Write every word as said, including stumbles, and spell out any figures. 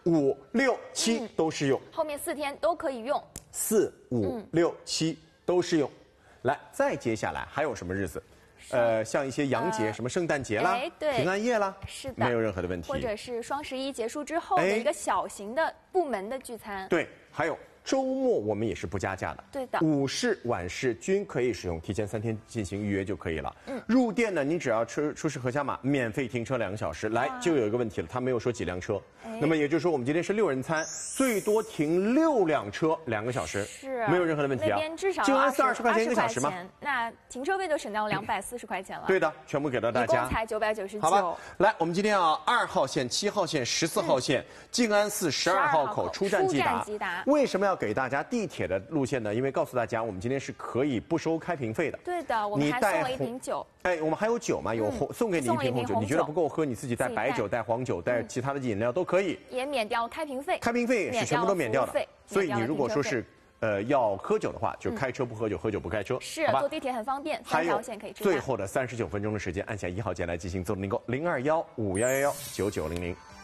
五、六、七都适用， 后面四天都可以用。 四、五、六、七都适用。来，再接下来还有什么日子？呃，像一些洋节， 呃、 什么圣诞节啦、 哎、对， 平安夜啦， 是的， 没有任何的问题。 或者是双十一结束之后的一个小型的部门的聚餐。 对，还有周末我们也是不加价的。 对的， 午市、晚市均可以使用，提前三天进行预约就可以了。嗯，入店呢，您只要出出示核销码，免费停车两个小时。来，就有一个问题了，他没有说几辆车。哎、那么也就是说，我们今天是六人餐，最多停六辆车，两个小时， 是没有任何的问题啊。 那边至少静安寺二十块钱一个小时吗？ 那停车位都省掉两百四十块钱了。 对的，全部给到大家， 一共才九百九十九。 好吧，来，我们今天啊，二号线、七号线、十四号线，静安寺十二号口出站即达。为什么要给大家地铁的路线呢？因为告诉大家，我们今天是可以不收开瓶费的。 对的，我们还送了一瓶酒。 哎，我们还有酒嘛？有红、嗯、送给你一瓶红酒，你觉得不够喝，你自己带白酒、带黄酒、带其他的饮料都可以。 也免掉开瓶费。 开瓶费是全部都免掉的。所以你如果说是呃要喝酒的话，就开车不喝酒，喝酒不开车。 是，坐地铁很方便，三条线可以出。 最后的三十九分钟的时间，按下一号键来进行做订购，零二幺五幺幺幺九九零零。